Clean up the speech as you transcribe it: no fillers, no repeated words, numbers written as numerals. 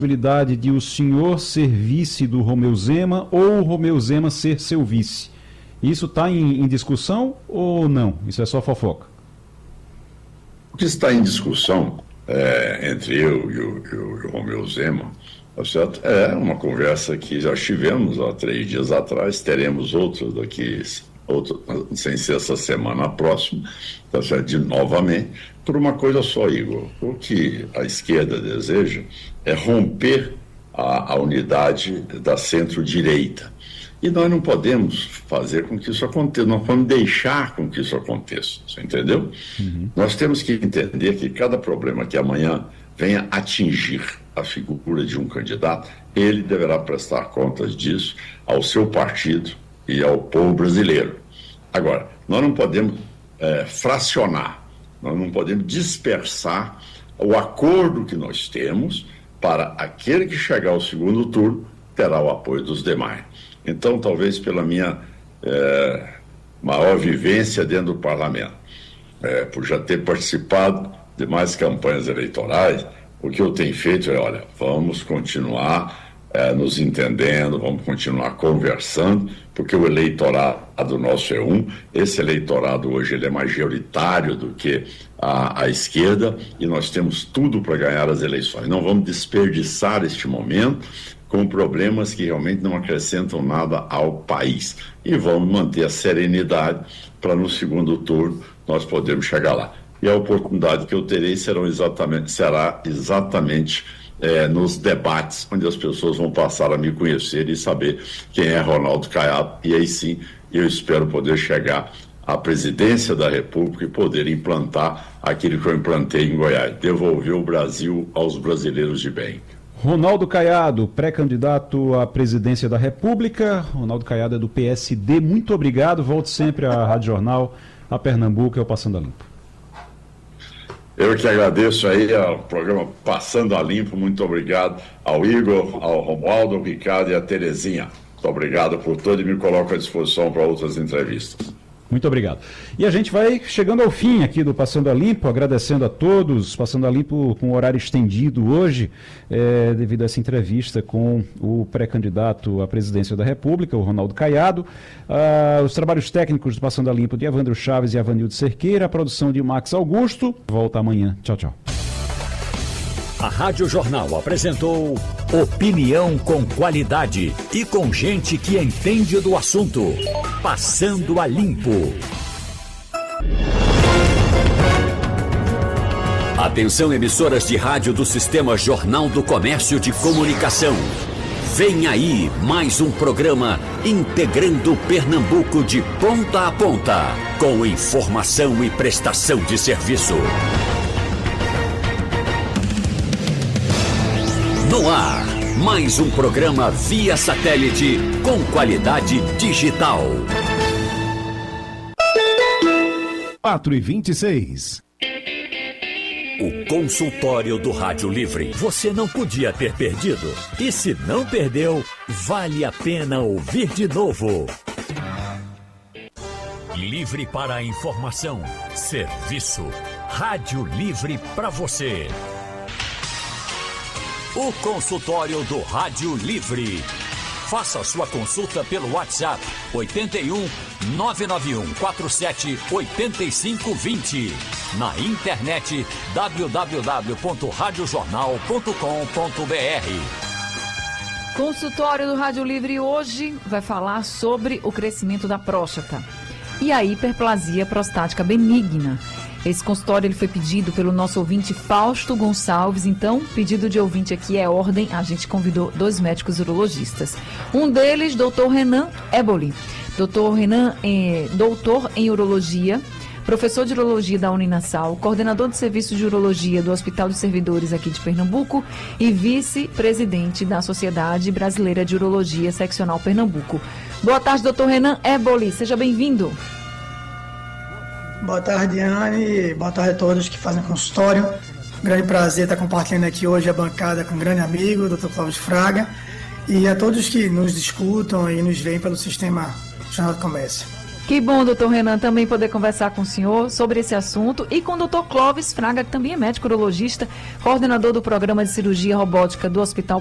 possibilidade de o senhor ser vice do Romeu Zema ou o Romeu Zema ser seu vice. Isso está em discussão ou não? Isso é só fofoca? O que está em discussão entre eu e o Romeu Zema, tá certo? É uma conversa que já tivemos há 3 dias atrás, teremos outras sem ser essa semana próxima, tá certo? Novamente, por uma coisa só, Igor. O que a esquerda deseja é romper a unidade da centro-direita. E nós não podemos fazer com que isso aconteça, não podemos deixar com que isso aconteça, você entendeu? Nós temos que entender que cada problema que amanhã venha atingir a figura de um candidato, ele deverá prestar contas disso ao seu partido e ao povo brasileiro. Agora, nós não podemos fracionar, nós não podemos dispersar o acordo que nós temos para aquele que chegar ao segundo turno terá o apoio dos demais. Então, talvez pela minha maior vivência dentro do parlamento, por já ter participado de mais campanhas eleitorais, o que eu tenho feito é, olha, vamos continuar nos entendendo, vamos continuar conversando, porque o eleitorado nosso é esse eleitorado hoje ele é majoritário do que a esquerda, e nós temos tudo para ganhar as eleições. Não vamos desperdiçar este momento com problemas que realmente não acrescentam nada ao país. E vamos manter a serenidade para no segundo turno nós podermos chegar lá. E a oportunidade que eu terei será exatamente nos debates, onde as pessoas vão passar a me conhecer e saber quem é Ronaldo Caiado. E aí sim, eu espero poder chegar à presidência da República e poder implantar aquilo que eu implantei em Goiás, devolver o Brasil aos brasileiros de bem. Ronaldo Caiado, pré-candidato à presidência da República. Ronaldo Caiado é do PSD. Muito obrigado. Volte sempre à Rádio Jornal, a Pernambuco e ao Passando a Limpo. Eu que agradeço aí ao programa Passando a Limpo. Muito obrigado ao Igor, ao Romualdo, ao Ricardo e à Terezinha. Muito obrigado por tudo e me coloco à disposição para outras entrevistas. Muito obrigado. E a gente vai chegando ao fim aqui do Passando a Limpo, agradecendo a todos, Passando a Limpo com horário estendido hoje, devido a essa entrevista com o pré-candidato à presidência da República, o Ronaldo Caiado. Os trabalhos técnicos do Passando a Limpo de Evandro Chaves e Avanildo Cerqueira, a produção de Max Augusto. Volta amanhã. Tchau, tchau. A Rádio Jornal apresentou opinião com qualidade e com gente que entende do assunto. Passando a Limpo. Atenção, emissoras de rádio do Sistema Jornal do Comércio de Comunicação. Vem aí mais um programa integrando Pernambuco de ponta a ponta, com informação e prestação de serviço. No ar, mais um programa via satélite com qualidade digital. 4h26. O consultório do Rádio Livre. Você não podia ter perdido. E se não perdeu, vale a pena ouvir de novo. Livre para a informação, serviço. Rádio Livre para você. O consultório do Rádio Livre. Faça sua consulta pelo WhatsApp 81 991 47 8520. Na internet www.radiojornal.com.br. Consultório do Rádio Livre hoje vai falar sobre o crescimento da próstata e a hiperplasia prostática benigna. Esse consultório ele foi pedido pelo nosso ouvinte Fausto Gonçalves. Então, pedido de ouvinte aqui é ordem. A gente convidou 2 médicos urologistas. Um deles, Dr. Renan Eboli. Dr. Renan é doutor em urologia, professor de urologia da Uninasal, coordenador de serviços de urologia do Hospital dos Servidores aqui de Pernambuco e vice-presidente da Sociedade Brasileira de Urologia Seccional Pernambuco. Boa tarde, Dr. Renan Eboli. Seja bem-vindo. Boa tarde, Anne. Boa tarde a todos que fazem consultório. Grande prazer estar compartilhando aqui hoje a bancada com um grande amigo, Dr. Cláudio Fraga, e a todos que nos escutam e nos veem pelo Sistema Jornal do Comércio. Que bom, doutor Renan, também poder conversar com o senhor sobre esse assunto e com o doutor Clóvis Fraga, que também é médico urologista, coordenador do programa de cirurgia robótica do Hospital